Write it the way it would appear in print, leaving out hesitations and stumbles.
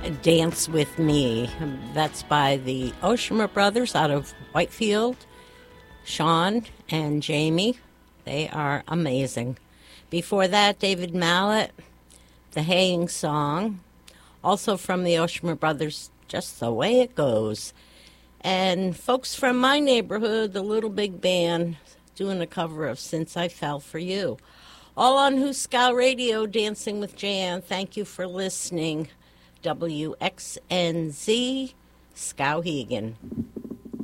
Dance With Me. That's by the Oshima Brothers out of Whitefield. Sean and Jamie, they are amazing. Before that, David Mallet, The Haying Song, also from the Oshima Brothers, Just the Way It Goes. And folks from my neighborhood, the Little Big Band, doing a cover of Since I Fell for You. All on Huskow Radio, Dancing with Jan. Thank you for listening. WXNZ, Skowhegan.